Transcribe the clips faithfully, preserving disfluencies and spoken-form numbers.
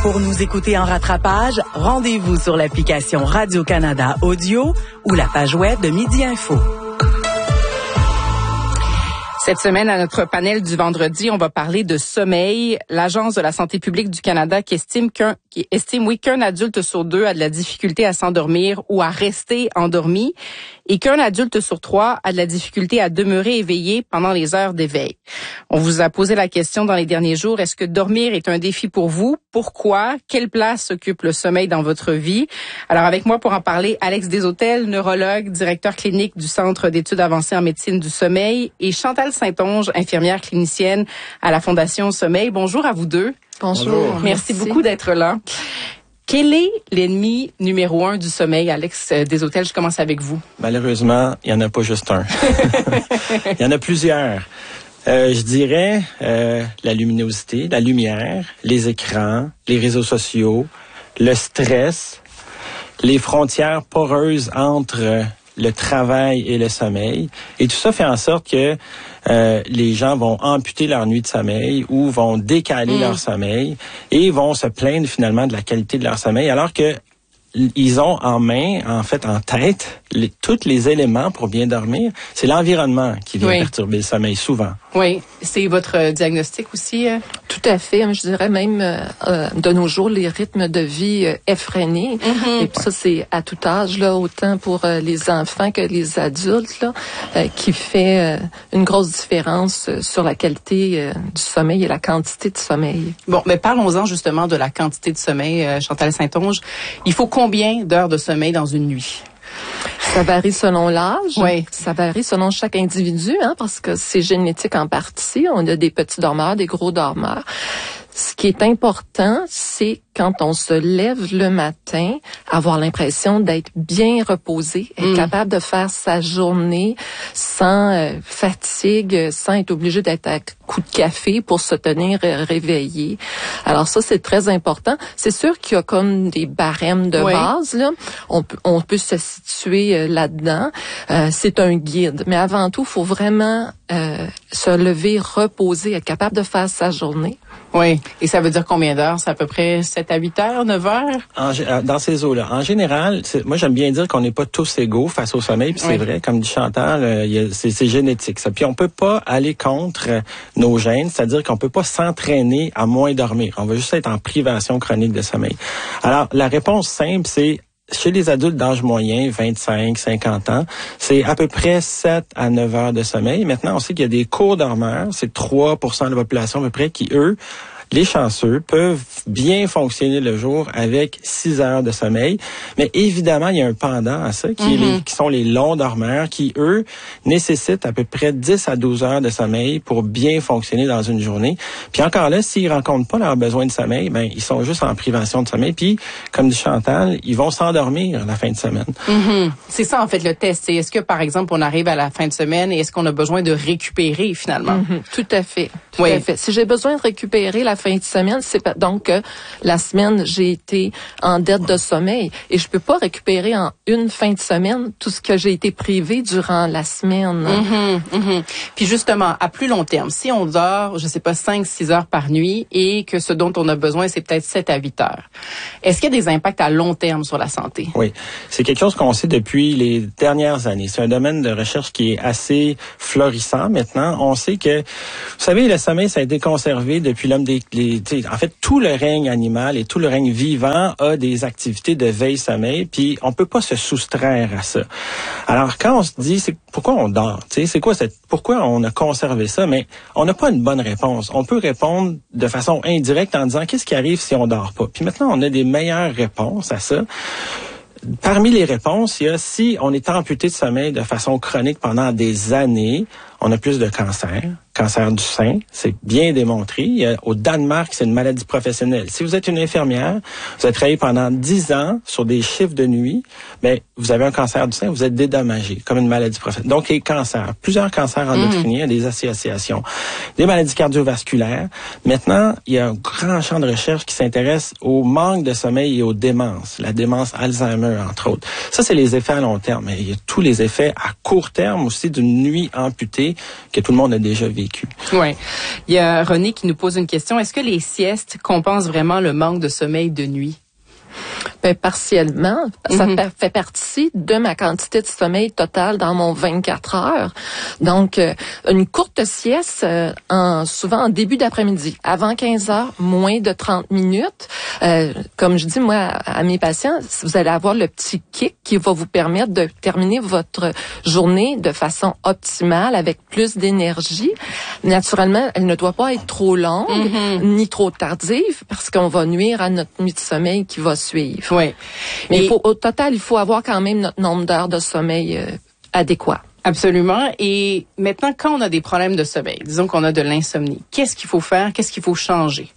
Pour nous écouter en rattrapage, rendez-vous sur l'application Radio-Canada Audio ou la page web de Midi Info. Cette semaine, à notre panel du vendredi, on va parler de sommeil. L'Agence de la santé publique du Canada qui estime qu'un, qui estime, oui, qu'un adulte sur deux a de la difficulté à s'endormir ou à rester endormi et qu'un adulte sur trois a de la difficulté à demeurer éveillé pendant les heures d'éveil. On vous a posé la question dans les derniers jours, est-ce que dormir est un défi pour vous? Pourquoi? Quelle place occupe le sommeil dans votre vie? Alors, avec moi pour en parler, Alex Deshôtels, neurologue, directeur clinique du Centre d'études avancées en médecine du sommeil, et Chantal Saint-Onge, infirmière clinicienne à la Fondation Sommeil. Bonjour à vous deux. Bonjour. Bonjour. Merci, Merci beaucoup d'être là. Quel est l'ennemi numéro un du sommeil, Alex Deshôtels? Je commence avec vous. Malheureusement, il n'y en a pas juste un. Il y en a plusieurs. Euh, je dirais euh, la luminosité, la lumière, les écrans, les réseaux sociaux, le stress, les frontières poreuses entre le travail et le sommeil. Et tout ça fait en sorte que euh, les gens vont amputer leur nuit de sommeil ou vont décaler mmh. leur sommeil et vont se plaindre finalement de la qualité de leur sommeil, alors que ils ont en main, en fait, en tête, les, tous les éléments pour bien dormir. C'est l'environnement qui vient oui. perturber le sommeil, souvent. Oui. C'est votre diagnostic aussi? Euh? Tout à fait. Je dirais même, euh, de nos jours, les rythmes de vie euh, effrénés. Mm-hmm. Et puis ça, c'est à tout âge, là, autant pour euh, les enfants que les adultes, là, euh, qui fait euh, une grosse différence euh, sur la qualité euh, du sommeil et la quantité de sommeil. Bon, mais parlons-en justement de la quantité de sommeil, euh, Chantal Saint-Onge. Il faut combien d'heures de sommeil dans une nuit? Ça varie selon l'âge. Oui. Ça varie selon chaque individu, hein, parce que c'est génétique en partie. On a des petits dormeurs, des gros dormeurs. Ce qui est important, c'est quand on se lève le matin, avoir l'impression d'être bien reposé, être mmh. capable de faire sa journée sans euh, fatigue, sans être obligé d'être à coup de café pour se tenir euh, réveillé. Alors ça, c'est très important. C'est sûr qu'il y a comme des barèmes de oui. base, là. On peut, on peut se situer euh, là-dedans. Euh, c'est un guide. Mais avant tout, il faut vraiment euh, se lever, reposer, être capable de faire sa journée. Oui. Et ça veut dire combien d'heures? C'est à peu près sept à huit heures, neuf heures? En, dans ces eaux-là. En général, moi, j'aime bien dire qu'on n'est pas tous égaux face au sommeil, puis oui. c'est vrai, comme dit Chantal, euh, y a, c'est, c'est génétique, ça. Puis on peut pas aller contre nos gènes, c'est-à-dire qu'on peut pas s'entraîner à moins dormir. On va juste être en privation chronique de sommeil. Alors, la réponse simple, c'est chez les adultes d'âge moyen, vingt-cinq, cinquante ans, c'est à peu près sept à neuf heures de sommeil. Maintenant, on sait qu'il y a des courts dormeurs, c'est trois pour cent de la population à peu près, qui, eux, les chanceux peuvent bien fonctionner le jour avec six heures de sommeil. Mais évidemment, il y a un pendant à ça, qui, mm-hmm. est les, qui sont les longs dormeurs, qui, eux, nécessitent à peu près dix à douze heures de sommeil pour bien fonctionner dans une journée. Puis encore là, s'ils rencontrent pas leurs besoins de sommeil, ben ils sont juste en privation de sommeil. Puis, comme dit Chantal, ils vont s'endormir à la fin de semaine. Mm-hmm. C'est ça, en fait, le test. C'est est-ce que, par exemple, on arrive à la fin de semaine et est-ce qu'on a besoin de récupérer, finalement? Mm-hmm. Tout à fait. Tout oui. à fait. Si j'ai besoin de récupérer la fin de semaine, c'est pas donc que la semaine j'ai été en dette de sommeil et je peux pas récupérer en une fin de semaine tout ce que j'ai été privé durant la semaine. Mm-hmm, mm-hmm. Puis justement, à plus long terme, si on dort, je sais pas, cinq six heures par nuit et que ce dont on a besoin, c'est peut-être sept à huit heures, est-ce qu'il y a des impacts à long terme sur la santé? Oui, c'est quelque chose qu'on sait depuis les dernières années. C'est un domaine de recherche qui est assez florissant maintenant. On sait que, vous savez, le sommeil, ça a été conservé depuis l'homme des... Les, en fait, tout le règne animal et tout le règne vivant a des activités de veille-sommeil, puis on peut pas se soustraire à ça. Alors, quand on se dit, c'est pourquoi on dort, tu sais, c'est quoi cette, pourquoi on a conservé ça, mais on n'a pas une bonne réponse. On peut répondre de façon indirecte en disant qu'est-ce qui arrive si on dort pas. Puis maintenant, on a des meilleures réponses à ça. Parmi les réponses, il y a si on est amputé de sommeil de façon chronique pendant des années, on a plus de cancer. Cancer du sein, c'est bien démontré. Au Danemark, c'est une maladie professionnelle. Si vous êtes une infirmière, vous avez travaillé pendant dix ans sur des chiffres de nuit, ben vous avez un cancer du sein, vous êtes dédommagé comme une maladie professionnelle. Donc, les cancers, plusieurs cancers endocriniens, mmh. des associations, des maladies cardiovasculaires. Maintenant, il y a un grand champ de recherche qui s'intéresse au manque de sommeil et aux démences, la démence Alzheimer, entre autres. Ça, c'est les effets à long terme. Mais il y a tous les effets à court terme aussi d'une nuit amputée réalité que tout le monde a déjà vécue. Oui. Il y a René qui nous pose une question. Est-ce que les siestes compensent vraiment le manque de sommeil de nuit? Ben, partiellement. Ça Mm-hmm. fait partie de ma quantité de sommeil totale dans mon vingt-quatre heures. Donc, euh, une courte sieste, euh, en, souvent en début d'après-midi, avant quinze heures, moins de trente minutes. Euh, comme je dis, moi, à, à mes patients, vous allez avoir le petit kick qui va vous permettre de terminer votre journée de façon optimale, avec plus d'énergie. Naturellement, elle ne doit pas être trop longue, Mm-hmm. ni trop tardive, parce qu'on va nuire à notre nuit de sommeil qui va suivre. Oui. Mais Et- il faut, au total, il faut avoir quand même notre nombre d'heures de sommeil euh, adéquat. Absolument. Et maintenant, quand on a des problèmes de sommeil, disons qu'on a de l'insomnie, qu'est-ce qu'il faut faire? Qu'est-ce qu'il faut changer?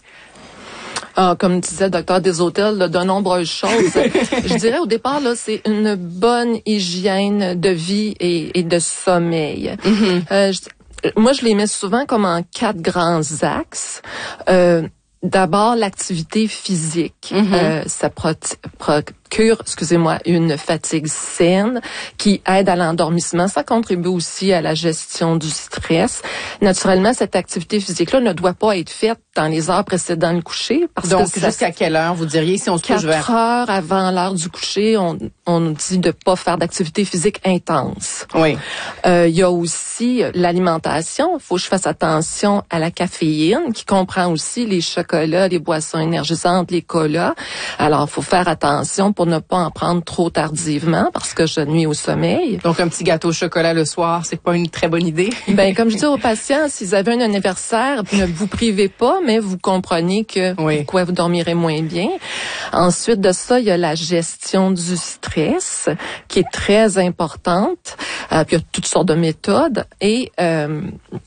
Ah, comme disait le docteur Desautels, là, de nombreuses choses. Je dirais au départ, là, c'est une bonne hygiène de vie et, et de sommeil. Mm-hmm. Euh, je- moi, je les mets souvent comme en quatre grands axes. Euh, D'abord, l'activité physique. Mm-hmm. Euh, ça pro- procure, excusez-moi, une fatigue saine qui aide à l'endormissement. Ça contribue aussi à la gestion du stress. Naturellement, cette activité physique-là ne doit pas être faite dans les heures précédant le coucher. Parce Donc, que ça- jusqu'à quelle heure, vous diriez, si on se couche vers... Quatre heures avant l'heure du coucher, on, on nous dit de pas faire d'activité physique intense. Oui. Euh, il y a aussi l'alimentation. Il faut que je fasse attention à la caféine, qui comprend aussi les chocolats, les boissons énergisantes, les colas. Alors, il faut faire attention pour ne pas en prendre trop tardivement, parce que je nuis au sommeil. Donc, un petit gâteau au chocolat le soir, c'est pas une très bonne idée. Ben, comme je dis aux patients, s'ils avaient un anniversaire, ne vous privez pas, mais vous comprenez que Oui. pourquoi vous dormirez moins bien. Ensuite de ça, il y a la gestion du stress, qui est très importante. Euh, puis il y a toutes sortes de méthodes. Et euh,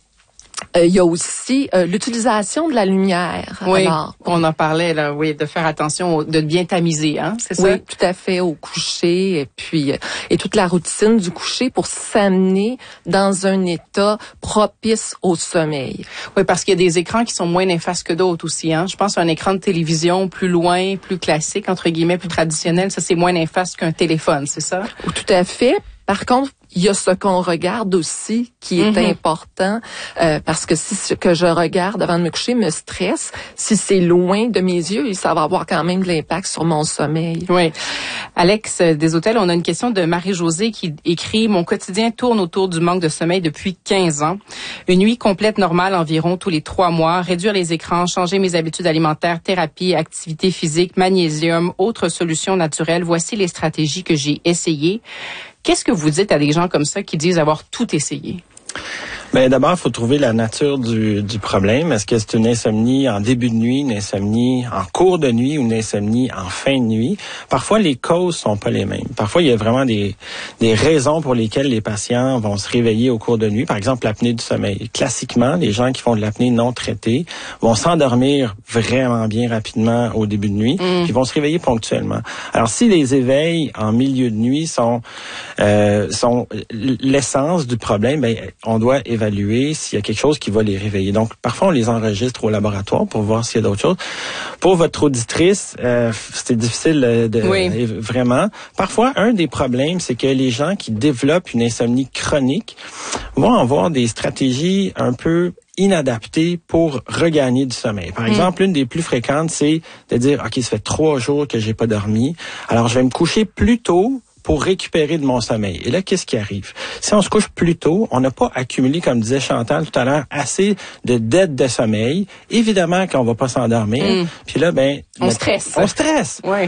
euh, il y a aussi euh, l'utilisation de la lumière. Oui, Alors, on en parlait, là, oui, de faire attention, au- de bien tamiser, hein, c'est ça? oui, tout à fait, au coucher, et puis euh, et toute la routine du coucher pour s'amener dans un état propice au sommeil. Oui, parce qu'il y a des écrans qui sont moins néfastes que d'autres aussi, hein. Je pense à un écran de télévision plus loin, plus classique, entre guillemets, plus traditionnel, ça c'est moins néfaste qu'un téléphone, c'est ça? Tout à fait. Par contre, il y a ce qu'on regarde aussi qui est Mm-hmm. important, euh, parce que si ce que je regarde avant de me coucher me stresse, si c'est loin de mes yeux, ça va avoir quand même de l'impact sur mon sommeil. Oui. Alex Desautels, on a une question de Marie-Josée qui écrit « Mon quotidien tourne autour du manque de sommeil depuis quinze ans. Une nuit complète normale environ tous les trois mois. Réduire les écrans, changer mes habitudes alimentaires, thérapie, activité physique, magnésium, autres solutions naturelles. Voici les stratégies que j'ai essayées. » Qu'est-ce que vous dites à des gens comme ça qui disent avoir tout essayé? Ben d'abord, il faut trouver la nature du, du problème. Est-ce que c'est une insomnie en début de nuit, une insomnie en cours de nuit ou une insomnie en fin de nuit? Parfois, les causes sont pas les mêmes. Parfois, il y a vraiment des, des raisons pour lesquelles les patients vont se réveiller au cours de nuit. Par exemple, l'apnée du sommeil. Classiquement, les gens qui font de l'apnée non traitée vont s'endormir vraiment bien rapidement au début de nuit, Mm. puis vont se réveiller ponctuellement. Alors, si les éveils en milieu de nuit sont, euh, sont l'essence du problème, ben, on doit évaluer s'il y a quelque chose qui va les réveiller. Donc, parfois, on les enregistre au laboratoire pour voir s'il y a d'autres choses. Pour votre auditrice, euh, c'est difficile de Oui. euh, vraiment. Parfois, un des problèmes, c'est que les gens qui développent une insomnie chronique vont avoir des stratégies un peu inadaptées pour regagner du sommeil. Par exemple, une des plus fréquentes, c'est de dire, OK, ça fait trois jours que j'ai pas dormi, alors je vais me coucher plus tôt pour récupérer de mon sommeil. Et là, qu'est-ce qui arrive? Si on se couche plus tôt, on n'a pas accumulé, comme disait Chantal tout à l'heure, assez de dettes de sommeil. Évidemment qu'on va pas s'endormir. Mm. Puis là, ben... On notre- stresse. On stresse. Ouais.